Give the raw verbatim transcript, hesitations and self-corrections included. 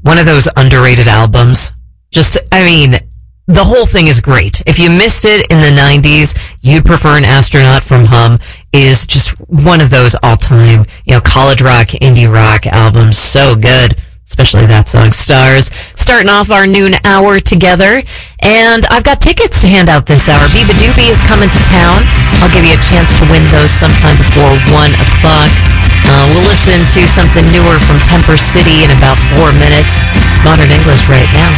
one of those underrated albums. Just, I mean, the whole thing is great. If you missed it in the nineties, You'd Prefer an Astronaut from Hum is just one of those all-time, you know, college rock, indie rock albums. So good. Especially that song, Stars. Starting off our noon hour together. And I've got tickets to hand out this hour. Biba Doobie is coming to town. I'll give you a chance to win those sometime before one o'clock. Uh, we'll listen to something newer from Temper City in about four minutes. Modern English right now.